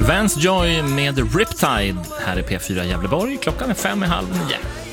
Vance Joy med Riptide här i P4 Gävleborg. Klockan är 8:30.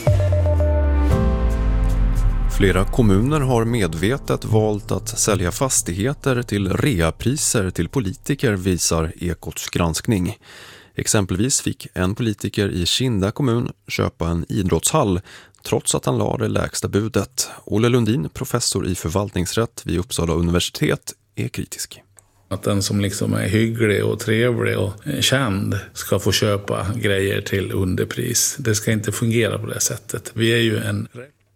Flera kommuner har medvetet valt att sälja fastigheter till reapriser till politiker, visar Ekots granskning. Exempelvis fick en politiker i Kinda kommun köpa en idrottshall trots att han la det lägsta budet. Olle Lundin, professor i förvaltningsrätt vid Uppsala universitet, är kritisk. Att den som liksom är hygglig och trevlig och känd ska få köpa grejer till underpris. Det ska inte fungera på det sättet. Vi är ju en...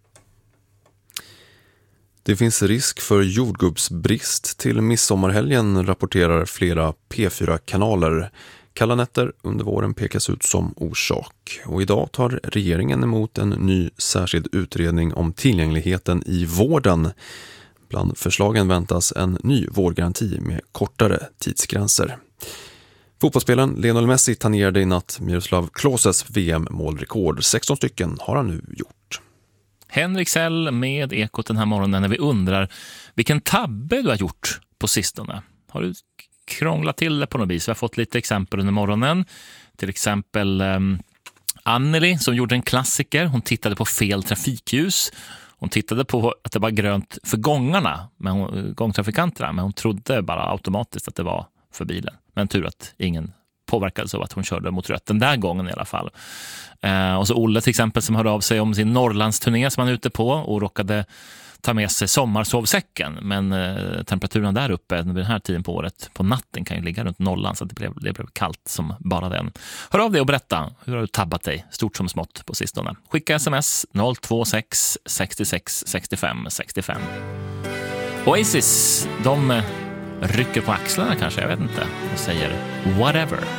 Det finns risk för jordgubbsbrist till midsommarhelgen, rapporterar flera P4-kanaler. Kalla nätter under våren pekas ut som orsak. Och idag tar regeringen emot en ny särskild utredning om tillgängligheten i vården. Bland förslagen väntas en ny vårdgaranti med kortare tidsgränser. Fotbollsspelaren Lionel Messi tangerade i natt Miroslav Kloses VM-målrekord. 16 stycken har han nu gjort. Henrik Sell med Ekot den här morgonen när vi undrar vilken tabbe du har gjort på sistone. Har du krånglat till det på något vis? Vi har fått lite exempel under morgonen. Till exempel Anneli som gjorde en klassiker. Hon tittade på fel trafikljus. Hon tittade på att det var grönt för gångtrafikanterna, men hon trodde bara automatiskt att det var för bilen. Men tur att ingen påverkades av att hon körde mot rött den där gången i alla fall. Och så Olle till exempel som hörde av sig om sin Norrlandsturné som han är ute på och råkade ta med sig sommarsovsäcken. Men temperaturen där uppe vid den här tiden på året på natten kan ju ligga runt nollan så att det blev kallt som bara den. Hör av dig och berätta, hur har du tabbat dig stort som smått på sistone? Skicka sms 026 66 65 65. Oasis, de rycker på axlarna kanske, jag vet inte, och säger whatever.